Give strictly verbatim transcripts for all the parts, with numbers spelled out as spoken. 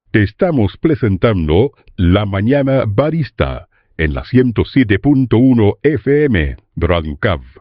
Te estamos presentando La Mañana Barista en la ciento siete punto uno F M Radio C A V.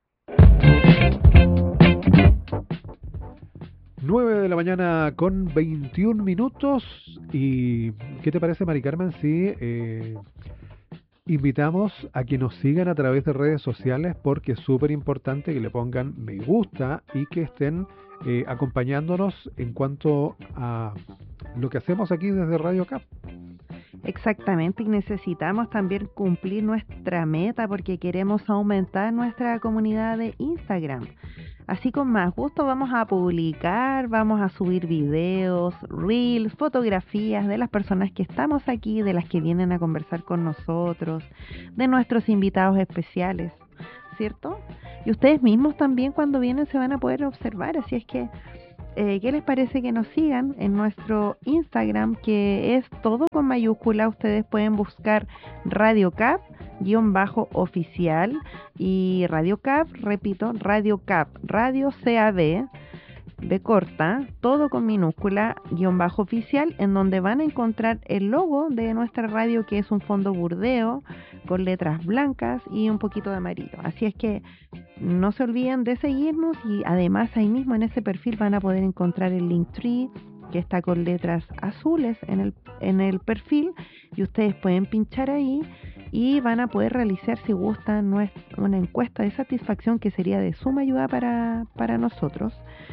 nueve de la mañana con veintiún minutos. ¿Y qué te parece, Mari Carmen, si eh, invitamos a que nos sigan a través de redes sociales? Porque es súper importante que le pongan me gusta y que estén eh, acompañándonos en cuanto a lo que hacemos aquí desde Radio C A P. Exactamente, y necesitamos también cumplir nuestra meta porque queremos aumentar nuestra comunidad de Instagram. Así con más gusto vamos a publicar, vamos a subir videos, reels, fotografías de las personas que estamos aquí, de las que vienen a conversar con nosotros, de nuestros invitados especiales, ¿cierto? Y ustedes mismos también cuando vienen se van a poder observar, así es que, eh, ¿qué les parece que nos sigan en nuestro Instagram, que es todo con mayúscula? Ustedes pueden buscar Radio C A P guión bajo oficial y Radio C A P, repito, Radio C A P, Radio C A B, B corta, todo con minúscula, guión bajo oficial, en donde van a encontrar el logo de nuestra radio, que es un fondo burdeo con letras blancas y un poquito de amarillo. Así es que no se olviden de seguirnos, y además ahí mismo en ese perfil van a poder encontrar el Linktree, que está con letras azules en el, en el perfil, y ustedes pueden pinchar ahí y van a poder realizar, si gustan, una encuesta de satisfacción que sería de suma ayuda para, para nosotros.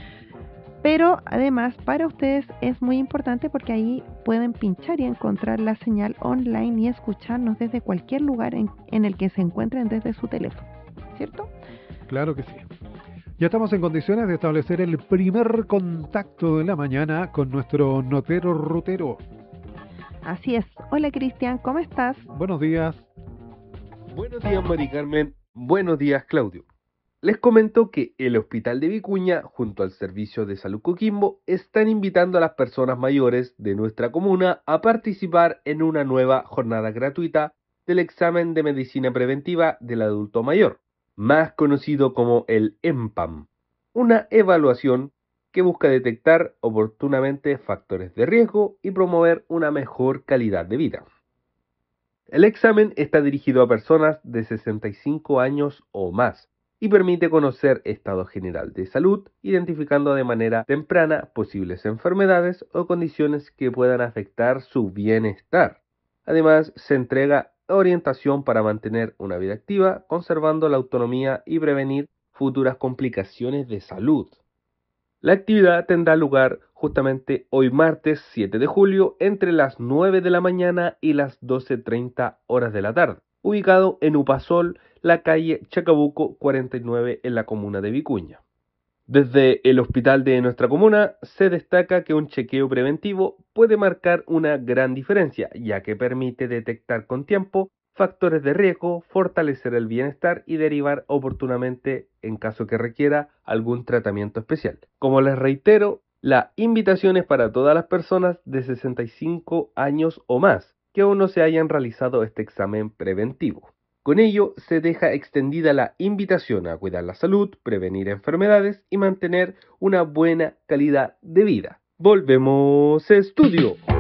Pero además para ustedes es muy importante porque ahí pueden pinchar y encontrar la señal online y escucharnos desde cualquier lugar en, en el que se encuentren desde su teléfono, ¿cierto? Claro que sí. Ya estamos en condiciones de establecer el primer contacto de la mañana con nuestro notero rutero. Así es. Hola, Cristian, ¿cómo estás? Buenos días. Buenos días, Mari Carmen. Buenos días, Claudio. Les comento que el Hospital de Vicuña, junto al Servicio de Salud Coquimbo, están invitando a las personas mayores de nuestra comuna a participar en una nueva jornada gratuita del examen de medicina preventiva del adulto mayor, más conocido como el EMPAM, una evaluación que busca detectar oportunamente factores de riesgo y promover una mejor calidad de vida. El examen está dirigido a personas de sesenta y cinco años o más y permite conocer estado general de salud, identificando de manera temprana posibles enfermedades o condiciones que puedan afectar su bienestar. Además, se entrega orientación para mantener una vida activa, conservando la autonomía y prevenir futuras complicaciones de salud. La actividad tendrá lugar justamente hoy martes siete de julio entre las nueve de la mañana y las doce treinta horas de la tarde, ubicado en Upasol, la calle Chacabuco cuarenta y nueve en la comuna de Vicuña. Desde el hospital de nuestra comuna se destaca que un chequeo preventivo puede marcar una gran diferencia, ya que permite detectar con tiempo factores de riesgo, fortalecer el bienestar y derivar oportunamente en caso que requiera algún tratamiento especial. Como les reitero, la invitación es para todas las personas de sesenta y cinco años o más que aún no se hayan realizado este examen preventivo. Con ello, se deja extendida la invitación a cuidar la salud, prevenir enfermedades y mantener una buena calidad de vida. ¡Volvemos a estudio!